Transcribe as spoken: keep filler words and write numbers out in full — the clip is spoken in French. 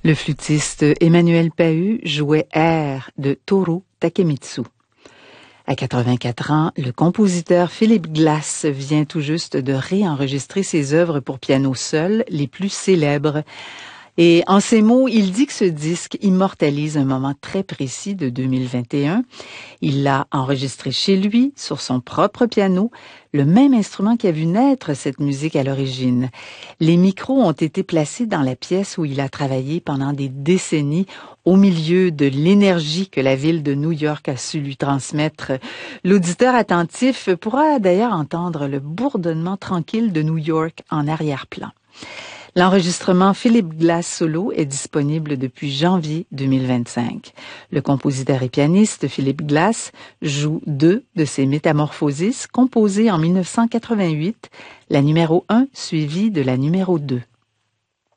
Le flûtiste Emmanuel Pahud jouait Air de Toru Takemitsu. À quatre-vingt-quatre ans, le compositeur Philip Glass vient tout juste de réenregistrer ses œuvres pour piano seul, les plus célèbres. Et en ces mots, il dit que ce disque immortalise un moment très précis de deux mille vingt et un. Il l'a enregistré chez lui, sur son propre piano, le même instrument qui a vu naître cette musique à l'origine. Les micros ont été placés dans la pièce où il a travaillé pendant des décennies, au milieu de l'énergie que la ville de New York a su lui transmettre. L'auditeur attentif pourra d'ailleurs entendre le bourdonnement tranquille de New York en arrière-plan. L'enregistrement Philip Glass Solo est disponible depuis janvier deux mille vingt-cinq. Le compositeur et pianiste Philip Glass joue deux de ses métamorphoses composées en mille neuf cent quatre-vingt-huit, la numéro un suivie de la numéro deux.